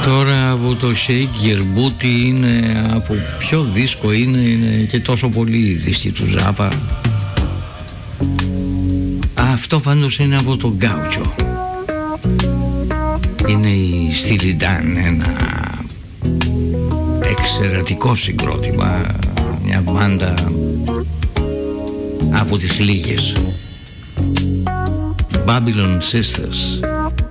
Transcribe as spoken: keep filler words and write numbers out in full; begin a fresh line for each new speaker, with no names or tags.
Τώρα από το Shake Your Booty είναι από ποιο δίσκο είναι, είναι και τόσο πολύ δίσκη του Ζάπα. Αυτό πάντως είναι από τον Γκάουτσο. Είναι η Steely Dan, ένα εξαιρετικό συγκρότημα, μια μπάντα από τις λίγες. Babylon Sisters.